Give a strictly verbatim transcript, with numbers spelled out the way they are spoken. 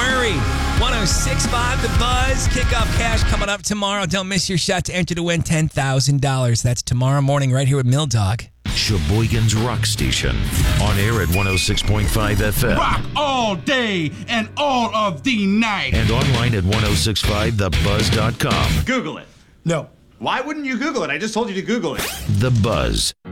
Murray. one oh six point five The Buzz. Kickoff cash coming up tomorrow. Don't miss your shot to enter to win ten thousand dollars. That's tomorrow morning right here with Mill Dog. Sheboygan's Rock Station. On air at one oh six point five F M. Rock all day and all of the night. And online at ten sixty-five the buzz dot com. Google it. No. Why wouldn't you Google it? I just told you to Google it. The Buzz.